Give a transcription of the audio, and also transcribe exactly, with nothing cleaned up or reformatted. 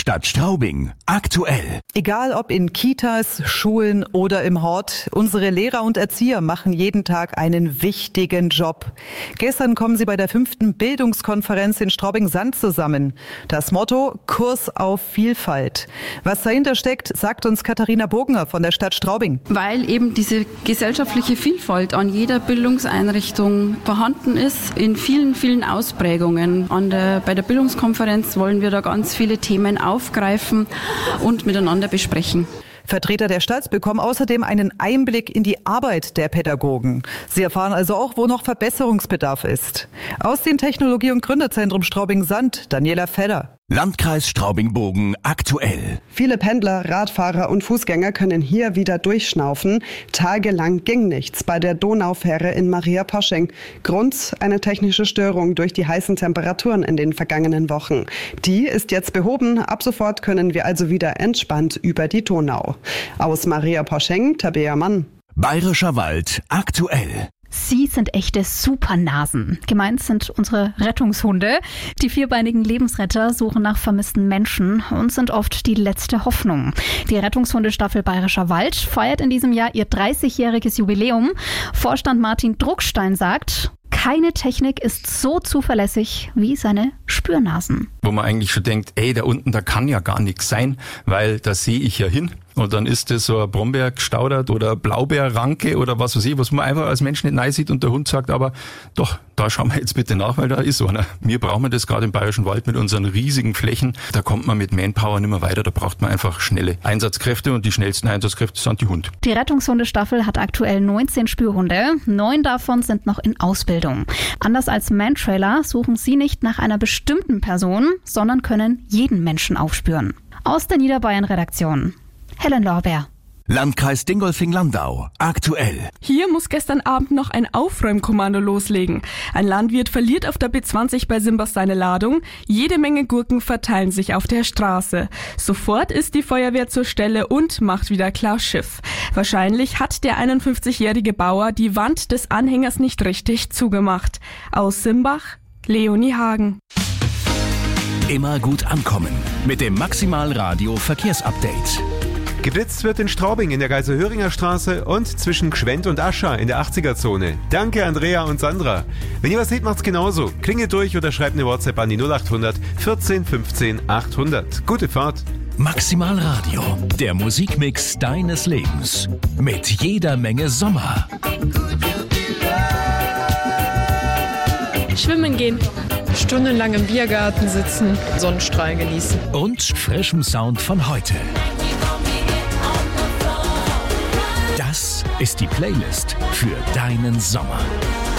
Stadt Straubing aktuell. Egal ob in Kitas, Schulen oder im Hort, unsere Lehrer und Erzieher machen jeden Tag einen wichtigen Job. Gestern kommen sie bei der fünften Bildungskonferenz in Straubing-Sand zusammen. Das Motto: Kurs auf Vielfalt. Was dahinter steckt, sagt uns Katharina Bogener von der Stadt Straubing. Weil eben diese gesellschaftliche Vielfalt an jeder Bildungseinrichtung vorhanden ist, in vielen, vielen Ausprägungen. An der, bei der Bildungskonferenz wollen wir da ganz viele Themen aufgreifen und miteinander besprechen. Vertreter der Stadt bekommen außerdem einen Einblick in die Arbeit der Pädagogen. Sie erfahren also auch, wo noch Verbesserungsbedarf ist. Aus dem Technologie- und Gründerzentrum Straubing-Sand, Daniela Feller. Landkreis Straubing-Bogen aktuell. Viele Pendler, Radfahrer und Fußgänger können hier wieder durchschnaufen. Tagelang ging nichts bei der Donaufähre in Mariaposching. Grund: eine technische Störung durch die heißen Temperaturen in den vergangenen Wochen. Die ist jetzt behoben. Ab sofort können wir also wieder entspannt über die Donau. Aus Mariaposching, Tabea Mann. Bayerischer Wald aktuell. Sie sind echte Supernasen. Gemeint sind unsere Rettungshunde. Die vierbeinigen Lebensretter suchen nach vermissten Menschen und sind oft die letzte Hoffnung. Die Rettungshundestaffel Bayerischer Wald feiert in diesem Jahr ihr dreißigjähriges Jubiläum. Vorstand Martin Druckstein sagt: Keine Technik ist so zuverlässig wie seine Spürnasen. Wo man eigentlich schon denkt, ey, da unten, da kann ja gar nichts sein, weil da sehe ich ja hin. Und dann ist das so ein Brombeergestaudert oder Blaubeerranke oder was weiß ich, was man einfach als Mensch nicht rein sieht und der Hund sagt aber, doch, da schauen wir jetzt bitte nach, weil da ist so einer. Wir brauchen das gerade im Bayerischen Wald mit unseren riesigen Flächen. Da kommt man mit Manpower nicht mehr weiter, da braucht man einfach schnelle Einsatzkräfte und die schnellsten Einsatzkräfte sind die Hunde. Die Rettungshundestaffel hat aktuell neunzehn Spürhunde. Neun davon sind noch in Ausbildung. Anders als Mantrailer suchen sie nicht nach einer bestimmten Person, sondern können jeden Menschen aufspüren. Aus der Niederbayern-Redaktion Helen Lorbeer. Landkreis Dingolfing-Landau aktuell. Hier muss gestern Abend noch ein Aufräumkommando loslegen. Ein Landwirt verliert auf der B zwanzig bei Simbach seine Ladung. Jede Menge Gurken verteilen sich auf der Straße. Sofort ist die Feuerwehr zur Stelle und macht wieder klar Schiff. Wahrscheinlich hat der einundfünfzigjährige Bauer die Wand des Anhängers nicht richtig zugemacht. Aus Simbach, Leonie Hagen. Immer gut ankommen mit dem Maximalradio Verkehrsupdate. Geblitzt wird in Straubing in der Geiser-Höringer Straße und zwischen Gschwend und Ascha in der achtziger-Zone. Danke Andrea und Sandra. Wenn ihr was seht, macht's genauso. Klingelt durch oder schreibt eine WhatsApp an die null acht hundert vierzehn fünfzehn achthundert. Gute Fahrt. Maximalradio, der Musikmix deines Lebens. Mit jeder Menge Sommer. Schwimmen gehen. Stundenlang im Biergarten sitzen, Sonnenstrahlen genießen. Und frischem Sound von heute. Das ist die Playlist für deinen Sommer.